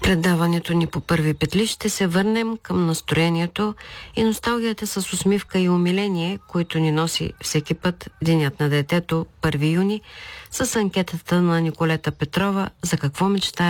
предаването ни по първи петли ще се върнем към настроението и носталгията с усмивка и умиление, които ни носи всеки път Денят на детето, 1 юни, с анкетата на Николета Петрова за какво мечтае